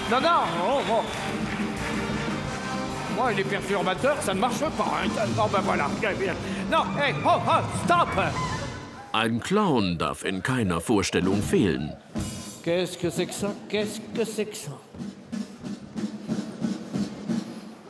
Non, non, oh, oh. Moi, les perturbateurs, ça ne marche pas. Hein. Oh, ben voilà, bien. Non, hey, oh, oh, stop! Ein Clown darf in keiner Vorstellung fehlen. Qu'est-ce que c'est que ça? Qu'est-ce que c'est que ça?